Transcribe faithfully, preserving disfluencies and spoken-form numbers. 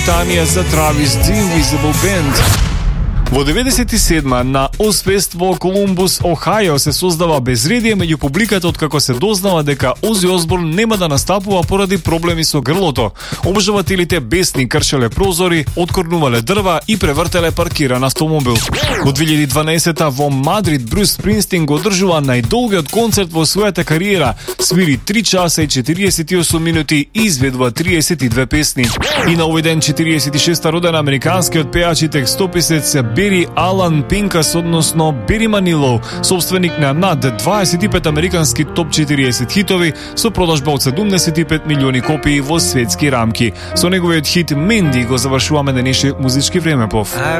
Британија за Travis The Invisible Band. Во деветдесет и седма на Озфест во Колумбус, Охајо, се создава безредие меѓу публиката откако се дознава дека Ози Осборн нема да настапува поради проблеми со грлото. Обжавателите бесни кршеле прозори, откорнувале дрва и превртеле паркиран автомобил. Во две илјади и дванаесетта во Мадрид Брус Спринстин го одржува најдолгиот концерт во својата кариера. Свири три часа и четириесет и осум минути и изведува триесет и две песни. И на овој ден четириесет и шеста роден американскиот пеач и текстописец Бери Алан Пинкас, односно Бери Манилоу, собственик на над дваесет и пет американски топ четириесет хитови со продажба од седумдесет и пет милиони копии во светски рамки. Со неговиот хит Менди го завршуваме денешниот музички времепов.